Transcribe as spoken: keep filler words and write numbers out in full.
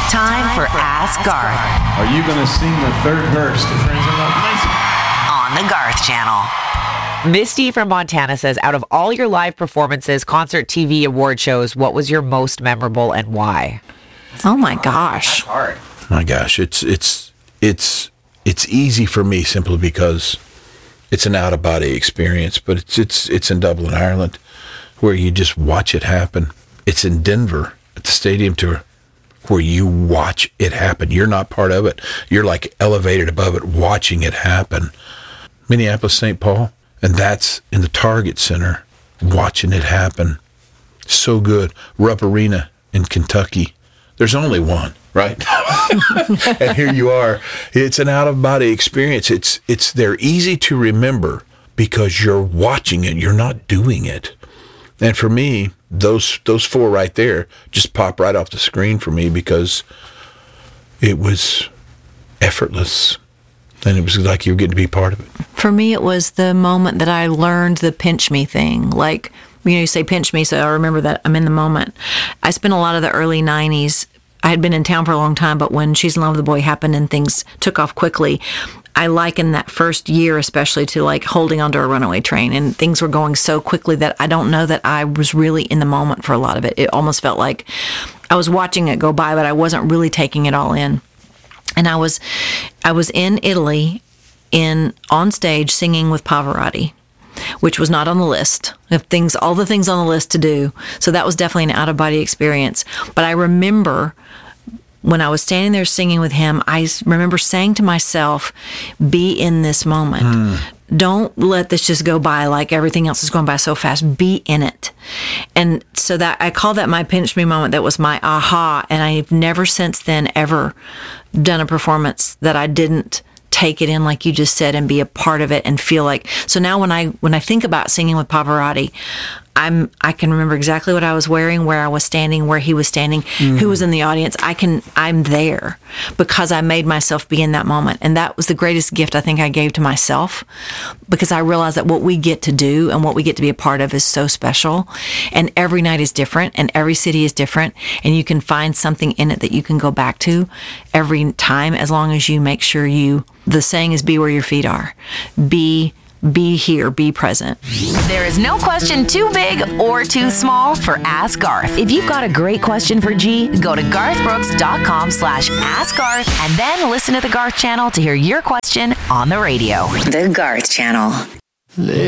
Time for Ask Garth Are you going to sing the third verse to Friends in Low Places? on the Garth Channel. Misty from Montana says, out of all your live performances, concert, T V, award shows, what was your most memorable and why? Oh my gosh. Hard. My gosh, it's it's it's it's easy for me simply because it's an out of body experience. But it's it's it's in Dublin, Ireland, where you just watch it happen. It's in Denver at the Stadium Tour, where you watch it happen. You're not part of it. You're like elevated above it, watching it happen. Minneapolis, Saint Paul, and that's in the Target Center, watching it happen. So good. Rupp Arena in Kentucky. There's only one, right? And here you are. It's an out-of-body experience. It's it's they're easy to remember because you're watching it. You're not doing it. And for me, those those four right there just pop right off the screen for me because it was effortless. And it was like you were getting to be part of it. For me, it was the moment that I learned the pinch me thing. Like, you know, you say pinch me, so I remember that I'm in the moment. I spent a lot of the early nineties. I had been in town for a long time, but when She's in Love with the Boy happened and things took off quickly, I liken that first year especially to like holding onto a runaway train, and things were going so quickly that I don't know that I was really in the moment for a lot of it. It almost felt like I was watching it go by, but I wasn't really taking it all in. And I was I was in Italy in on stage singing with Pavarotti, which was not on the list of things, all the things on the list to do. So that was definitely an out-of-body experience. But I remember when I was standing there singing with him, I remember saying to myself, be in this moment. Mm. Don't let this just go by like everything else is going by so fast. Be in it. And so that I call that my pinch me moment. That was my aha. And I've never since then ever done a performance that I didn't take it in, like you just said, and be a part of it and feel like. So now when I when I think about singing with Pavarotti, I'm I can remember exactly what I was wearing, where I was standing, where he was standing, mm. who was in the audience. I can I'm there because I made myself be in that moment, and that was the greatest gift I think I gave to myself, because I realized that what we get to do and what we get to be a part of is so special, and every night is different, and every city is different, and you can find something in it that you can go back to every time, as long as you make sure you. The saying is, be where your feet are. Be Be here, be present. There is no question too big or too small for Ask Garth. If you've got a great question for G, go to garthbrooks.com slash Ask Garth and then listen to the Garth Channel to hear your question on the radio. The Garth Channel.